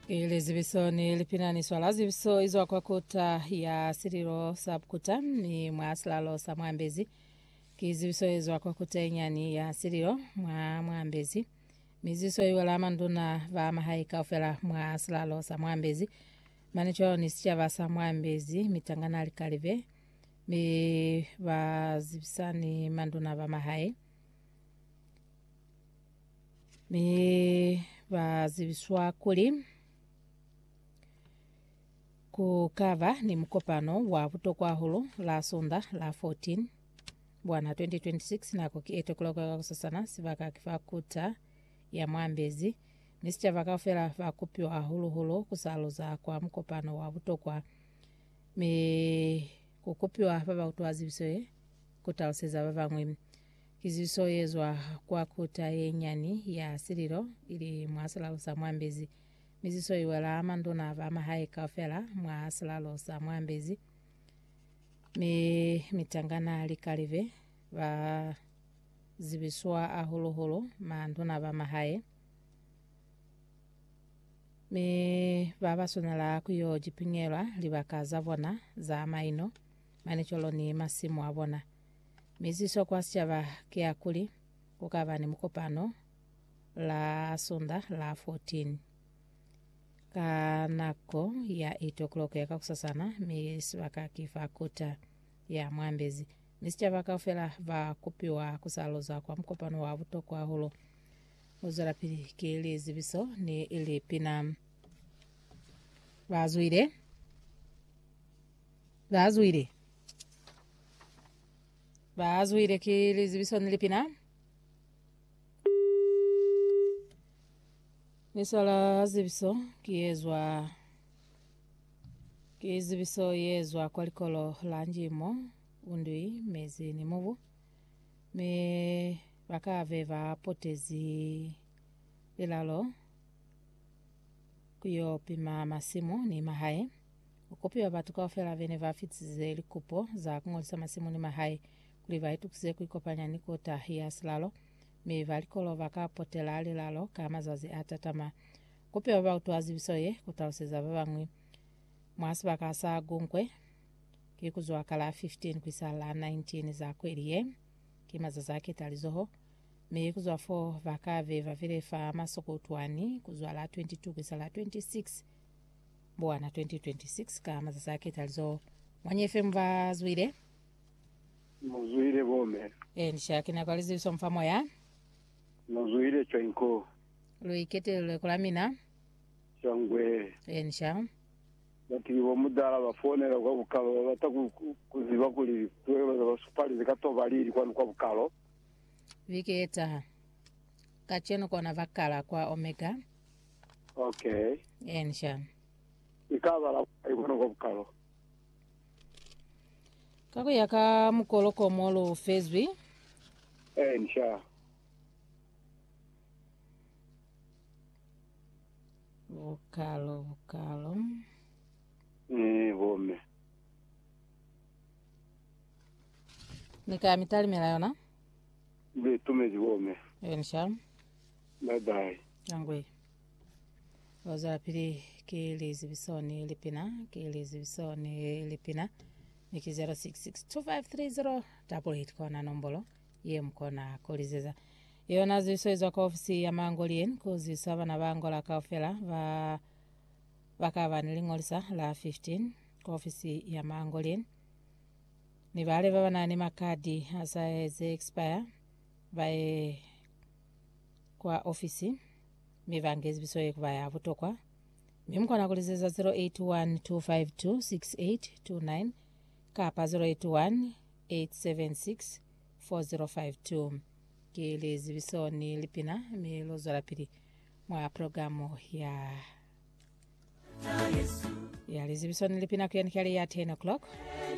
Ile zibiso ni lipinani swala zibiso izo kwa kuta ya siriro sabkuta ni mwaslalo sa mwambezi. Kizibiso izo kwa kuta inyani ya siriro mwambezi. Miziso iwala manduna va mahaika ufela mwaslalo sa mwambezi. Manicho ni sichava sa mwambezi mitangana likalive. Mi va zibisani manduna va mahai. Mi va zibiswa kuli. Kukava ni mkopano wa kutokwa hulu la sonda la 14 bwana 2026 na kukiete kuloka kusasana sivaka kifakuta ya mwambezi nisicha vaka ufela vakupiwa hulu kusaluza kwa mkopano wa kutokwa me kukupiwa baba utuazibisoe kutauseza baba mwimi kizisoyezwa kwa kuta yenyani ya siriro ili mwasala usa mwambezi miziso iwala amanduna va mahaika ofela mwa salalo sa mwambezi mitangana likalive va zibiswa ahuluhulu manduna va mahae baba sonala kuyo jipingela libakaza bona za maino manicholo ni masimu abona miziso kwa sichava kia kuli kukava ni mkopano la sonda la 14 kanako ya 8 o'clock ya kakusasana miswaka kifakuta ya mwambezi nisicha vaka ufela va kupiwa kusaloza kwa mkopano wa vuto kwa hulo uzara pili kili zibiso ni ili pina vazuire kili zibiso nilipina Nisala zibiso kizibiso yezwa kwa likolo la njimo undui mezi ni muvu me bakave va potezi ilalo kuyo pima masimu ni mahae ukopiwa batuka ofela vene va fitize likupo za kungolisa masimu ni mahae kuliva itukuze kuikopanya nikota hiya silalo me valikolo vaka potela alilalo kama zazi atatama kupewa ba utuazi bisoye kutauseza babangwi mwasi bakasa gunkwe kikuzwa kala 15 kwisala 19 za kweliye kimaza zake talizoho me kuzwa 4 vakave vavile fa masoko utwani kuzwa la 22 kwisala 26 bwana 2026 kama zake talizoho mwanyefe mva zuire Muzuire bome. Nishakina kwa lizi biso mfamo ya Muzuire chwenko. Luikete lukulamina Shangwe. Nisha Bati wo mudala bafonera kwa bukalo batakuziba kuli twewe basupali zikatobaliri kwa bukalo. Viketa kacheno kwa navakala kwa omega. Okay. Nisha Ikabala ikono kwa bukalo. Kako yaka mukolo komolo fezwi. Nisha. Vokalo. Bome. Nika mitali milayona? Tumezi bome. Nisha. Bye. Angwe. Oza pili kilizi bisoni lipina. Niki 06625308 8 kona nombolo. Ye mkona kolizeza. Iyo nazo isoizwa kwa ofisi ya Mangolien kuzisaba na bangola kaofela vakava nilingolisa la 15 kwa ofisi ya Mangolien ni vale baba nani makadi asa eze expire vae kwa ofisi mivangezi bisoye kubaya vutokwa mimkona kulizeza 0812526829 kapa 0818764052 kilezi bisoni lipina milozo la pili mwa programu ya lizi bisoni lipina kuyanikali ya 10 o'clock